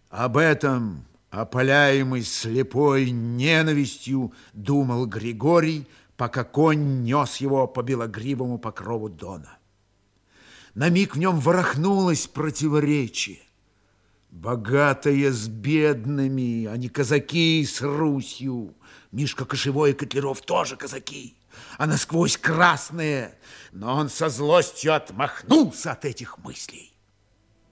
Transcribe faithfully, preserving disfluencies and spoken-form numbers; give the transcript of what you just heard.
Об этом, опаляемый слепой ненавистью, думал Григорий, пока конь нес его по белогривому покрову Дона. На миг в нем ворохнулось противоречие. Богатые с бедными, а не казаки с Русью. Мишка Кошевой и Котляров тоже казаки, а насквозь красные. Но он со злостью отмахнулся от этих мыслей.